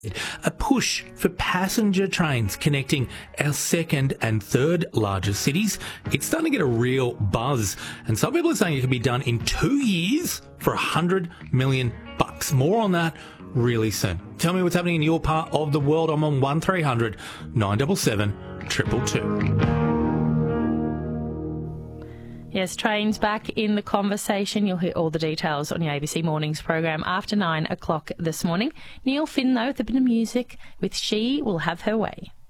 A push for passenger trains connecting our second and third largest cities. It's starting to get a real buzz, and some people are saying it could be done in 2 years for $100 million. More on that really soon. Tell me what's happening in your part of the world. I'm on 1300 977 222. Yes, trains back in the conversation. You'll hear all the details on your ABC Mornings program after 9 o'clock this morning. Neil Finn, though, with a bit of music with She Will Have Her Way.